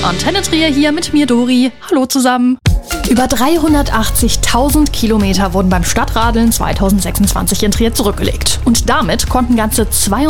Antenne Trier hier mit mir, Dori. Hallo zusammen. Über 380.000 Kilometer wurden beim Stadtradeln 2026 in Trier zurückgelegt. Und damit konnten ganze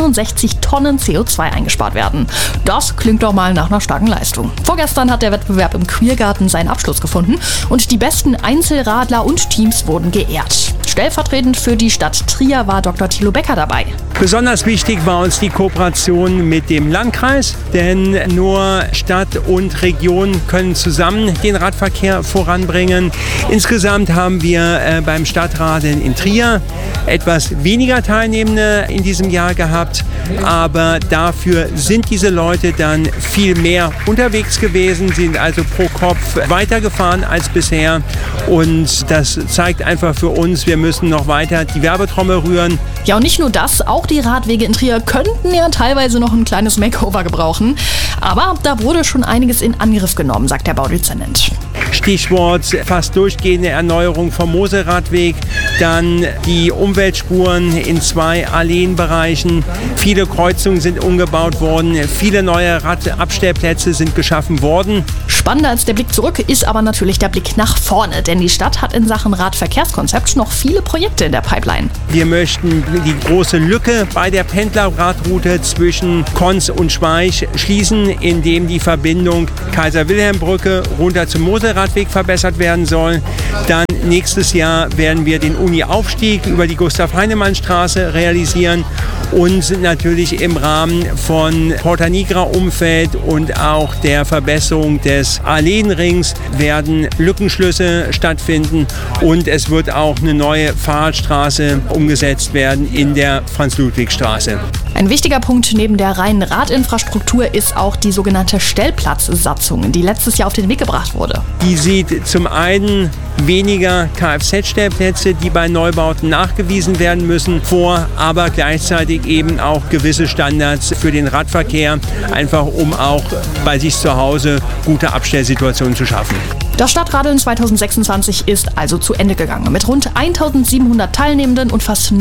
62 Tonnen CO2 eingespart werden. Das klingt doch mal nach einer starken Leistung. Vorgestern hat der Wettbewerb im Queergarten seinen Abschluss gefunden und die besten Einzelradler und Teams wurden geehrt. Stellvertretend für die Stadt Trier war Dr. Thilo Becker dabei. Besonders wichtig war uns die Kooperation mit dem Landkreis, denn nur Stadt und Region können zusammen den Radverkehr voranbringen. Insgesamt haben wir beim Stadtradeln in Trier etwas weniger Teilnehmende in diesem Jahr gehabt, aber dafür sind diese Leute dann viel mehr unterwegs gewesen, sind also pro Kopf weitergefahren als bisher und das zeigt einfach für uns, wir müssen noch weiter die Werbetrommel rühren. Ja, und nicht nur das, auch die Radwege in Trier könnten ja teilweise noch ein kleines Makeover gebrauchen. Aber da wurde schon einiges in Angriff genommen, sagt der Baudezernent. Stichwort fast durchgehende Erneuerung vom Moselradweg, dann die Umweltspuren in 2 Alleenbereichen. Viele Kreuzungen sind umgebaut worden, viele neue Radabstellplätze sind geschaffen worden. Spannender als der Blick zurück ist aber natürlich der Blick nach vorne, denn die Stadt hat in Sachen Radverkehrskonzept noch viele Projekte in der Pipeline. Wir möchten die große Lücke bei der Pendlerradroute zwischen Konz und Schweich schließen, indem die Verbindung Kaiser-Wilhelm-Brücke runter zum Moselradweg verbessert werden soll. Dann nächstes Jahr werden wir den Uni-Aufstieg über die Gustav-Heinemann-Straße realisieren und natürlich im Rahmen von Porta Nigra-Umfeld und auch der Verbesserung des Alleenrings werden Lückenschlüsse stattfinden und es wird auch eine neue Fahrradstraße umgesetzt werden in der Franz-Ludwig-Straße. Ein wichtiger Punkt neben der reinen Radinfrastruktur ist auch die sogenannte Stellplatzsatzung, die letztes Jahr auf den Weg gebracht wurde. Die sieht zum einen weniger Kfz-Stellplätze, die bei Neubauten nachgewiesen werden müssen, vor, aber gleichzeitig eben auch gewisse Standards für den Radverkehr, einfach um auch bei sich zu Hause gute Abstellsituationen zu schaffen. Das Stadtradeln 2026 ist also zu Ende gegangen mit rund 1.700 Teilnehmenden und fast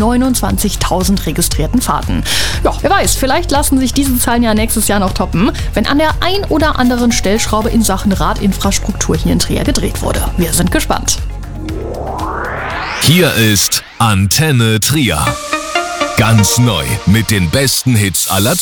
29.000 registrierten Fahrten. Ja, wer weiß, vielleicht lassen sich diese Zahlen ja nächstes Jahr noch toppen, wenn an der ein oder anderen Stellschraube in Sachen Radinfrastruktur hier in Trier gedreht wurde. Wir sind gespannt. Hier ist Antenne Trier. Ganz neu mit den besten Hits aller